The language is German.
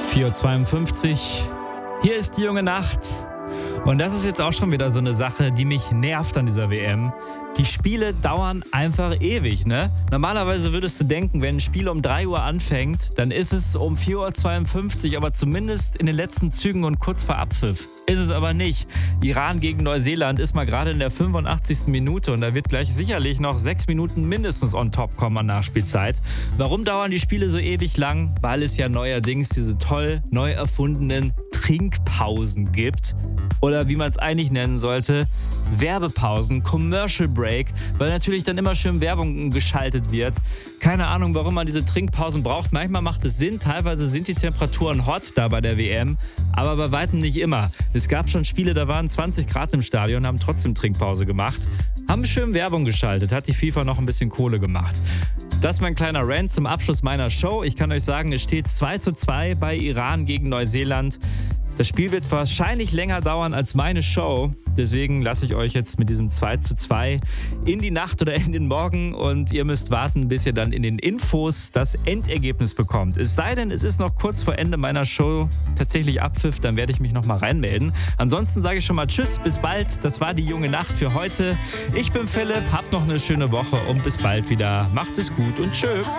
4:52 Uhr. Hier ist die junge Nacht. Und das ist jetzt auch schon wieder so eine Sache, die mich nervt an dieser WM. Die Spiele dauern einfach ewig, ne? Normalerweise würdest du denken, wenn ein Spiel um 3 Uhr anfängt, dann ist es um 4:52 Uhr, aber zumindest in den letzten Zügen und kurz vor Abpfiff. Ist es aber nicht. Iran gegen Neuseeland ist mal gerade in der 85. Minute und da wird gleich sicherlich noch 6 Minuten mindestens on top kommen an Nachspielzeit. Warum dauern die Spiele so ewig lang? Weil es ja neuerdings diese toll neu erfundenen Trinkpausen gibt. Oder wie man es eigentlich nennen sollte, Werbepausen, Commercial Break, weil natürlich dann immer schön Werbung geschaltet wird. Keine Ahnung, warum man diese Trinkpausen braucht. Manchmal macht es Sinn, teilweise sind die Temperaturen hot da bei der WM, aber bei weitem nicht immer. Es gab schon Spiele, da waren 20 Grad im Stadion, haben trotzdem Trinkpause gemacht. Haben schön Werbung geschaltet, hat die FIFA noch ein bisschen Kohle gemacht. Das ist mein kleiner Rant zum Abschluss meiner Show. Ich kann euch sagen, es steht 2:2 bei Iran gegen Neuseeland. Das Spiel wird wahrscheinlich länger dauern als meine Show. Deswegen lasse ich euch jetzt mit diesem 2:2 in die Nacht oder in den Morgen und ihr müsst warten, bis ihr dann in den Infos das Endergebnis bekommt. Es sei denn, es ist noch kurz vor Ende meiner Show tatsächlich Abpfiff, dann werde ich mich nochmal reinmelden. Ansonsten sage ich schon mal Tschüss, bis bald. Das war die junge Nacht für heute. Ich bin Philipp, habt noch eine schöne Woche und bis bald wieder. Macht es gut und tschö.